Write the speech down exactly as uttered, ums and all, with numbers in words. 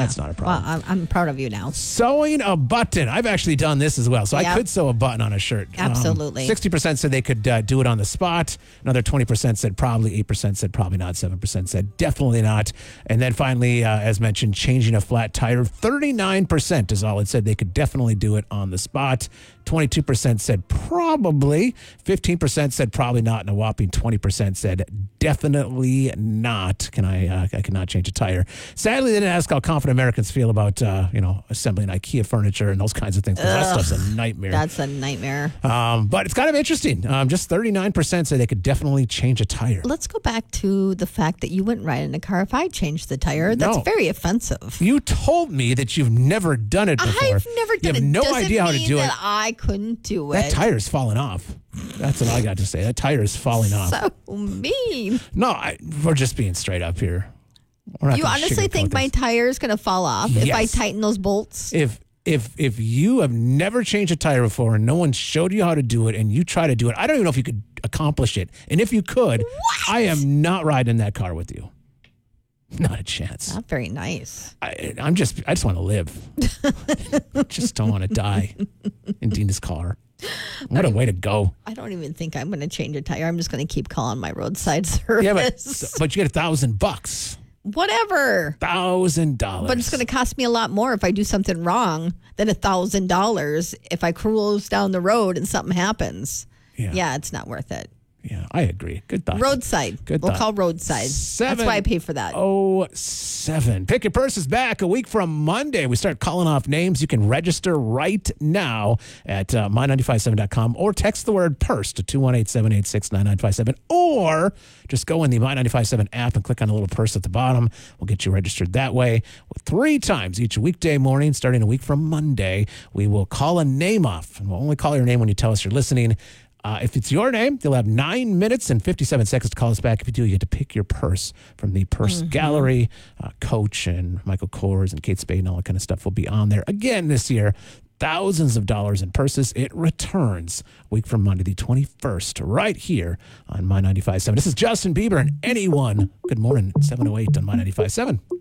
That's not a problem. Well, I'm, I'm proud of you now. Sewing a button. I've actually done this as well. So Yep. I could sew a button on a shirt. Absolutely. Um, sixty percent said they could uh, do it on the spot. Another twenty percent said probably. eight percent said probably not. seven percent said definitely not. And then finally, uh, as mentioned, changing a flat tire. thirty-nine percent is all it said they could definitely do it on the spot. twenty-two percent said probably. fifteen percent said probably not. And a whopping twenty percent said definitely not. Can I, uh, I cannot change a tire. Sadly, they didn't ask how confident Americans feel about, uh, you know, assembling IKEA furniture and those kinds of things. 'Cause that stuff's a nightmare. That's a nightmare. Um, but it's kind of interesting. Um, just thirty-nine percent say they could definitely change a tire. Let's go back to the fact that you wouldn't ride in a car if I changed the tire. That's No. very offensive. You told me that you've never done it before. I've never done You have it. no Doesn't idea how to mean do that it. I couldn't do it. That tire's falling off. That's what I got to say. That tire is falling off. So mean. No, I, we're just being straight up here. We're not You gonna honestly sugarcoat think my this. tire is going to fall off if I Yes. tighten those bolts? If if if you have never changed a tire before and no one showed you how to do it and you try to do it, I don't even know if you could accomplish it. And if you could, I am not riding in that car with you. Not a chance. Not very nice. I, I'm just I just want to live. Just don't want to die in Dina's car. What a way to go. I don't even think I'm going to change a tire. I'm just going to keep calling my roadside service. Yeah, but but you get a thousand bucks. Whatever. Thousand dollars. But it's going to cost me a lot more if I do something wrong than a thousand dollars if I cruise down the road and something happens. Yeah. Yeah, it's not worth it. Yeah, I agree. Good thought. Roadside. Good We'll thought. call roadside. Seven. That's why I pay for that. Oh, seven. Pick Your Purse is back a week from Monday. We start calling off names. You can register right now at uh, my nine five seven dot com or text the word purse to two one eight, seven eight six, nine nine five seven or just go in the My nine five seven app and click on the little purse at the bottom. We'll get you registered that way. Three times each weekday morning, starting a week from Monday, we will call a name off. And we'll only call your name when you tell us you're listening. Uh, if it's your name, you'll have nine minutes and fifty-seven seconds to call us back. If you do, you get to pick your purse from the purse Mm-hmm. gallery. Uh, Coach and Michael Kors and Kate Spade and all that kind of stuff will be on there again this year. Thousands of dollars in purses. It returns a week from Monday, the twenty-first, right here on My ninety-five point seven. This is Justin Bieber and Anyone. Good morning, seven oh eight on My ninety-five point seven.